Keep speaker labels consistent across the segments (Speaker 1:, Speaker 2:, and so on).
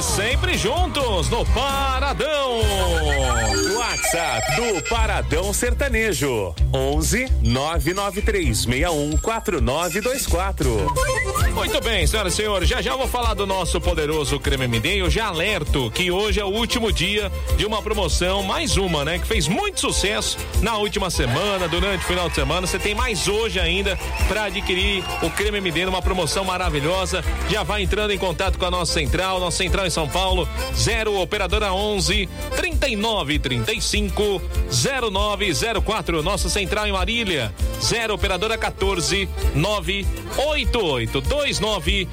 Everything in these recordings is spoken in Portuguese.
Speaker 1: sempre juntos no Paradão. WhatsApp do Paradão Sertanejo 11 993 61 4924. Muito bem, senhoras e senhores, já eu vou falar do nosso poderoso Creme MD. Eu já alerto que hoje é o último dia de uma promoção, mais uma, né, que fez muito sucesso na última semana, durante o final de semana. Você tem mais hoje ainda para adquirir o Creme MD numa promoção maravilhosa. Já vai entrando em contato com a nossa central em São Paulo, 0 operadora 11 39 35 0904. Nossa central em Marília, 0 operadora 14 988 29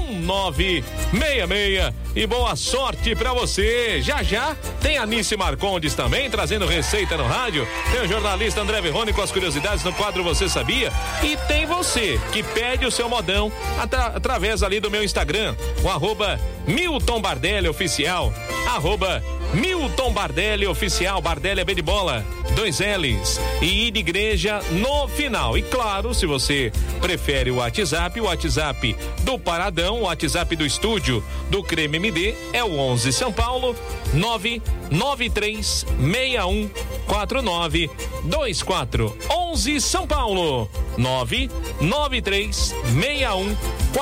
Speaker 1: 1966. E boa sorte pra você. Já tem a Nice Marcondes também trazendo receita no rádio. Tem o jornalista André Verrone com as curiosidades no quadro Você Sabia? E tem você que pede o seu modão através ali do meu Instagram, o @Milton Bardelli Oficial, @Milton Bardelli Oficial. Bardelli é B de bola, 2 L's e I de igreja no final. E claro, se você prefere o WhatsApp do Paradão, o WhatsApp do estúdio do Creme MD é o 11 São Paulo 993 61 4924. 11 São Paulo 993 61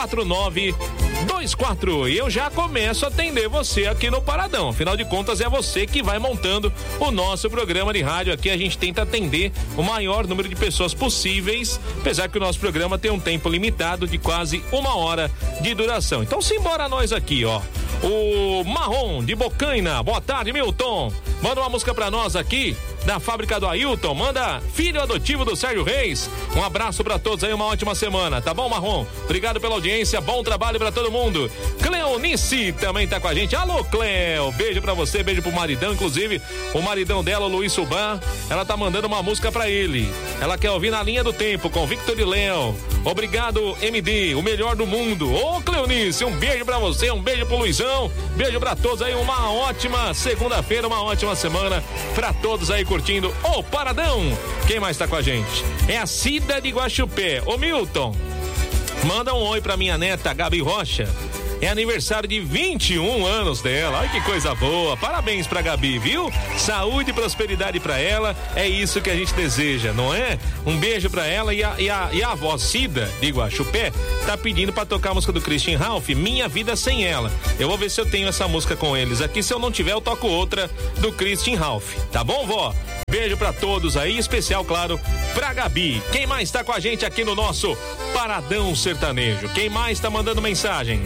Speaker 1: 4924. E eu já começo a atender você aqui no Paradão. Afinal de contas, é você que vai montando o nosso programa de rádio. Aqui a gente tenta atender o maior número de pessoas possíveis, apesar que o nosso programa tem um tempo limitado de quase 1 hora de duração. Então simbora nós aqui, ó. O Marrom de Bocaina. Boa tarde, Milton. Manda uma música pra nós aqui da fábrica do Ailton. Manda Filho Adotivo do Sérgio Reis. Um abraço pra todos aí, uma ótima semana, tá bom, Marrom? Obrigado pela audiência, bom trabalho pra todo mundo. Cleonice também tá com a gente. Alô, Cleo, beijo pra você, beijo pro maridão, inclusive o maridão dela, o Luiz Suban, ela tá mandando uma música pra ele. Ela quer ouvir Na Linha do Tempo com Victor e Léo. Obrigado, MD, o melhor do mundo. Ô, Cleonice, um beijo pra você, um beijo pro Luizão, beijo pra todos aí, uma ótima segunda-feira, uma ótima semana pra todos aí curtindo o Paradão. Quem mais tá com a gente? É a Cida de Guaxupé. Ô, Milton, manda um oi pra minha neta, Gabi Rocha. É aniversário de 21 anos dela. Ai, que coisa boa. Parabéns pra Gabi, viu? Saúde e prosperidade pra ela. É isso que a gente deseja, não é? Um beijo pra ela e a avó Cida de Guaxupé tá pedindo pra tocar a música do Christian Ralph, Minha Vida Sem Ela. Eu vou ver se eu tenho essa música com eles aqui. Se eu não tiver, eu toco outra do Christian Ralph. Tá bom, vó? Beijo pra todos aí, especial, claro, pra Gabi. Quem mais tá com a gente aqui no nosso Paradão Sertanejo? Quem mais tá mandando mensagem?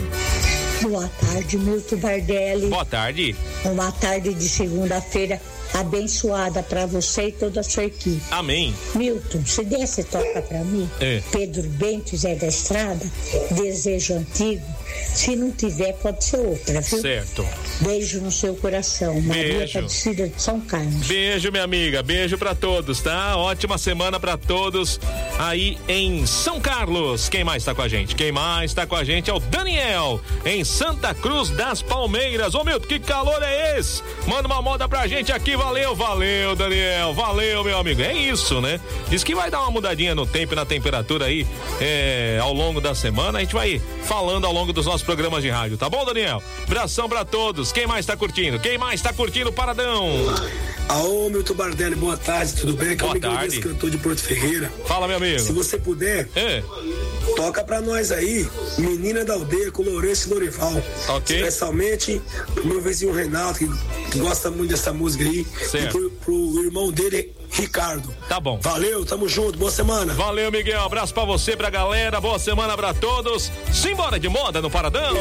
Speaker 2: Boa tarde, Milton Bardelli.
Speaker 1: Boa tarde.
Speaker 2: Uma tarde de segunda-feira abençoada pra você e toda a sua equipe.
Speaker 1: Amém.
Speaker 2: Milton, se desse toca pra mim, Pedro Bento, Zé da Estrada, Desejo Antigo. Se não tiver, pode ser outra, viu?
Speaker 1: Certo.
Speaker 2: Beijo no seu coração. Maria
Speaker 1: Beijo.
Speaker 2: Aparecida de São Carlos.
Speaker 1: Beijo, minha amiga. Beijo pra todos, tá? Ótima semana pra todos aí em São Carlos. Quem mais tá com a gente? Quem mais tá com a gente é o Daniel, em Santa Cruz das Palmeiras. Ô, Milton, que calor é esse? Manda uma moda pra gente aqui. Valeu, Daniel. Valeu, meu amigo. É isso, né? Diz que vai dar uma mudadinha no tempo e na temperatura aí ao longo da semana. A gente vai falando ao longo dos nossos programas de rádio, tá bom, Daniel? Abração pra todos. Quem mais tá curtindo? Quem mais tá curtindo o Paradão?
Speaker 3: Alô, Milton Bardelli, boa tarde, tudo bem? Aqui é o Miguel Dias, cantor de Porto Ferreira.
Speaker 1: Fala, meu amigo.
Speaker 3: Se você puder, toca pra nós aí, Menina da Aldeia, com Lourenço e Lorival.
Speaker 1: Ok.
Speaker 3: Especialmente pro meu vizinho Renato, que gosta muito dessa música aí.
Speaker 1: Certo.
Speaker 3: E pro irmão dele, Ricardo.
Speaker 1: Tá bom.
Speaker 3: Valeu, tamo junto, boa semana.
Speaker 1: Valeu, Miguel, abraço pra você, pra galera, boa semana pra todos. Simbora de moda no Paradão.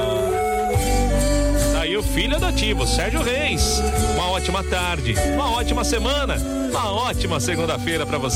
Speaker 1: Aí o filho adotivo, Sérgio Reis. Uma ótima tarde, uma ótima semana, uma ótima segunda-feira pra você.